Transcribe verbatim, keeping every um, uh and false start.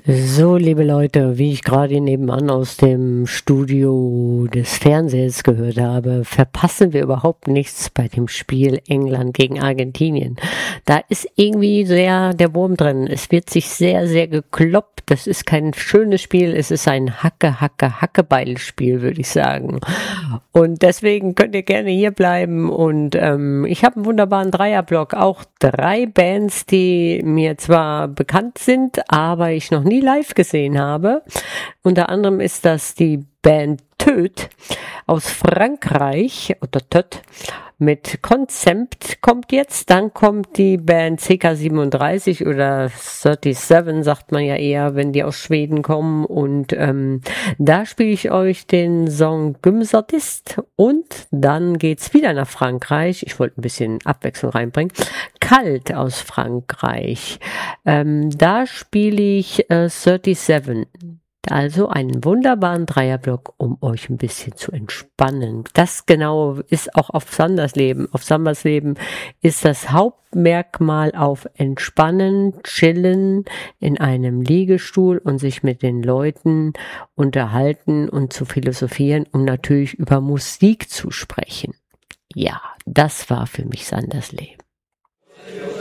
So, liebe Leute, wie ich gerade nebenan aus dem Studio des Fernsehers gehört habe, verpassen wir überhaupt nichts bei dem Spiel England gegen Argentinien. Da ist irgendwie sehr der Wurm drin. Es wird sich sehr, sehr gekloppt. Das ist kein schönes Spiel. Es ist ein Hacke, Hacke, Hackebeil-Spiel, würde ich sagen. Und deswegen könnt ihr gerne hier bleiben. Und ähm, ich habe einen wunderbaren Dreierblock. Auch drei Bands, die mir zwar bekannt sind, aber ich noch nie live gesehen habe. Unter anderem ist das die Band Töt aus Frankreich, oder Töt, mit Konzept kommt jetzt. Dann kommt die Band C K siebenunddreißig oder siebenunddreißig, sagt man ja eher, wenn die aus Schweden kommen. Und ähm, da spiele ich euch den Song Gymsardist. Und dann geht's wieder nach Frankreich. Ich wollte ein bisschen Abwechslung reinbringen. Kalt aus Frankreich. Ähm, da spiele ich äh, siebenunddreißig. Also einen wunderbaren Dreierblock, um euch ein bisschen zu entspannen. Das genau ist auch auf Sanders Leben. Auf Sanders Leben ist das Hauptmerkmal auf Entspannen, Chillen in einem Liegestuhl und sich mit den Leuten unterhalten und zu philosophieren, um natürlich über Musik zu sprechen. Ja, das war für mich Sanders Leben.